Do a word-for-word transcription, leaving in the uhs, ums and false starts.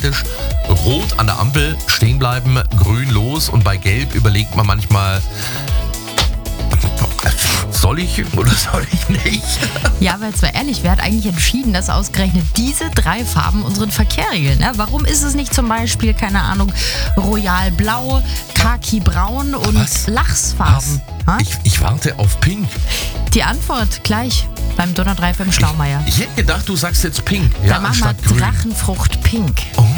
automatisch. Rot an der Ampel stehen bleiben, grün los und bei gelb überlegt man manchmal, soll ich oder soll ich nicht? Ja, weil zwar ehrlich, wer hat eigentlich entschieden, dass ausgerechnet diese drei Farben unseren Verkehr regeln? Ne? Warum ist es nicht zum Beispiel, keine Ahnung, Royal Blau, Khaki Braun und Was? Lachsfarben? Ha? Ich, ich warte auf Pink. Die Antwort gleich beim Donner drei F M Schlaumeier. Ich hätte gedacht, du sagst jetzt Pink. Ja, Dann machen wir anstatt grün. Drachenfrucht Pink. Oh.